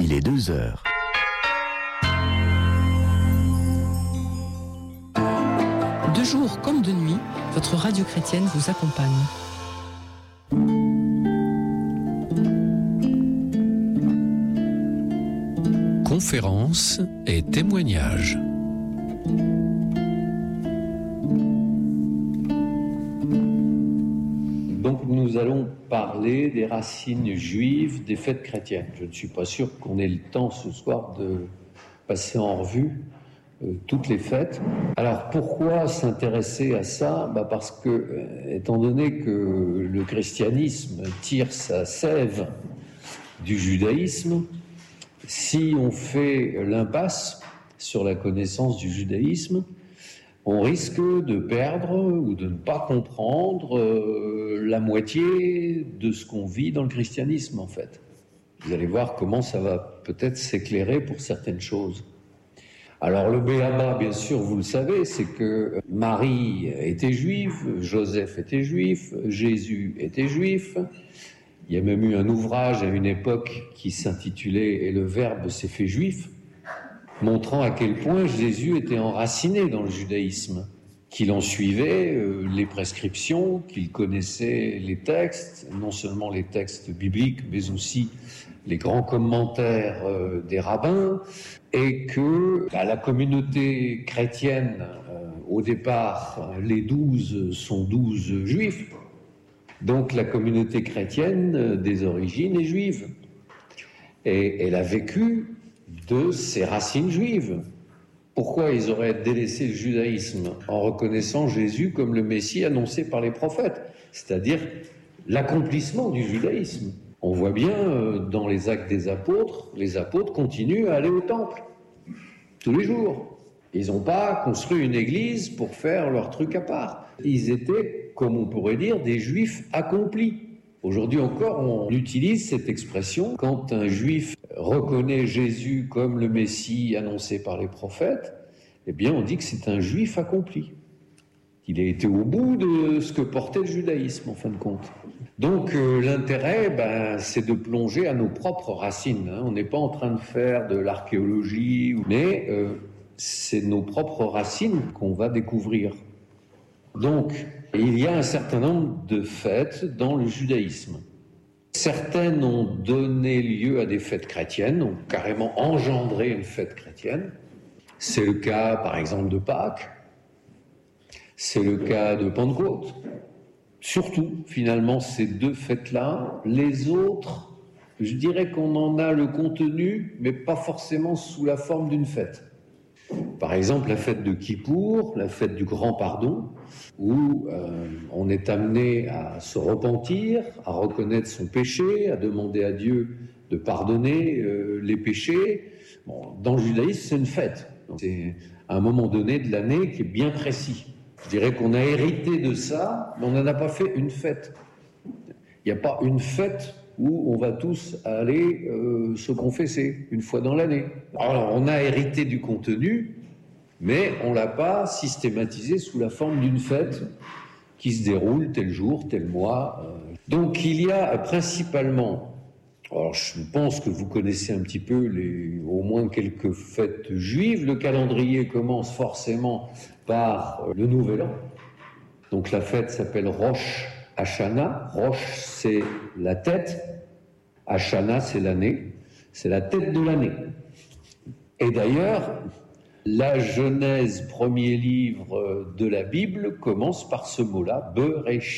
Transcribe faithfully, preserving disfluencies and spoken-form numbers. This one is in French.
Il est deux heures. De jour comme de nuit, votre radio chrétienne vous accompagne. Conférences et témoignages. Donc nous allons parler des racines juives des fêtes chrétiennes. Je ne suis pas sûr qu'on ait le temps ce soir de passer en revue euh, toutes les fêtes. Alors pourquoi s'intéresser à ça ? Bah parce que, euh, étant donné que le christianisme tire sa sève du judaïsme, si on fait l'impasse sur la connaissance du judaïsme, on risque de perdre ou de ne pas comprendre euh, la moitié de ce qu'on vit dans le christianisme, en fait. Vous allez voir comment ça va peut-être s'éclairer pour certaines choses. Alors le béaba, bien sûr, vous le savez, c'est que Marie était juive, Joseph était juif, Jésus était juif. Il y a même eu un ouvrage à une époque qui s'intitulait « Et le Verbe s'est fait juif », montrant à quel point Jésus était enraciné dans le judaïsme, qu'il en suivait euh, les prescriptions, qu'il connaissait les textes, non seulement les textes bibliques, mais aussi les grands commentaires euh, des rabbins, et que bah, la communauté chrétienne, euh, au départ, les douze sont douze juifs, donc la communauté chrétienne euh, des origines est juive, et elle a vécu de ses racines juives. Pourquoi ils auraient délaissé le judaïsme en reconnaissant Jésus comme le Messie annoncé par les prophètes, c'est-à-dire l'accomplissement du judaïsme. On voit bien euh, dans les actes des apôtres, les apôtres continuent à aller au temple tous les jours. Ils n'ont pas construit une église pour faire leur truc à part. Ils étaient, comme on pourrait dire, des juifs accomplis. Aujourd'hui encore, on utilise cette expression quand un juif reconnaît Jésus comme le Messie annoncé par les prophètes, eh bien on dit que c'est un juif accompli. Il a été au bout de ce que portait le judaïsme, en fin de compte. Donc euh, l'intérêt, ben, c'est de plonger à nos propres racines. Hein. On n'est pas en train de faire de l'archéologie, mais euh, c'est nos propres racines qu'on va découvrir. Donc, il y a un certain nombre de fêtes dans le judaïsme. Certaines ont donné lieu à des fêtes chrétiennes, ont carrément engendré une fête chrétienne. C'est le cas, par exemple, de Pâques. C'est le cas de Pentecôte. Surtout, finalement, ces deux fêtes-là. Les autres, je dirais qu'on en a le contenu, mais pas forcément sous la forme d'une fête. Par exemple, la fête de Kippour, la fête du grand pardon, où euh, on est amené à se repentir, à reconnaître son péché, à demander à Dieu de pardonner euh, les péchés. Bon, dans le judaïsme, c'est une fête. Donc, c'est un moment donné de l'année qui est bien précis. Je dirais qu'on a hérité de ça, mais on n'en a pas fait une fête. Il n'y a pas une fête où on va tous aller euh, se confesser une fois dans l'année. Alors, on a hérité du contenu, mais on ne l'a pas systématisé sous la forme d'une fête qui se déroule tel jour, tel mois. Donc, il y a principalement, alors je pense que vous connaissez un petit peu les, au moins quelques fêtes juives. Le calendrier commence forcément par le Nouvel An. Donc, la fête s'appelle Rosh Hashanah. Rosh, c'est la tête. Hashanah, c'est l'année. C'est la tête de l'année. Et d'ailleurs, la Genèse, premier livre de la Bible, commence par ce mot-là, Bereshit.